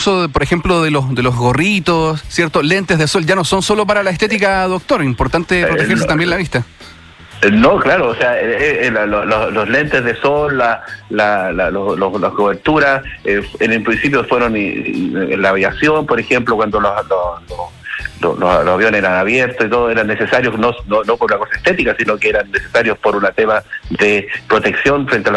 uso, por ejemplo, de los gorritos, ¿cierto? Lentes de sol, ya no son solo para la estética, doctor. Importante protegerse también la vista. No, claro, o sea, los lentes de sol, las coberturas, en principio fueron en la aviación, por ejemplo, cuando los aviones eran abiertos y todo, eran necesarios, no por una cosa estética, sino que eran necesarios por un tema de protección frente a la